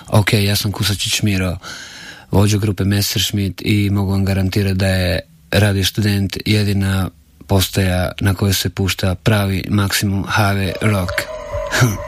Ok, ja sam Kusačić Miro, vođa grupe Messerschmitt i mogu vam garantirati da je Radio Student jedina postaja na kojoj se pušta pravi maksimum HV rock.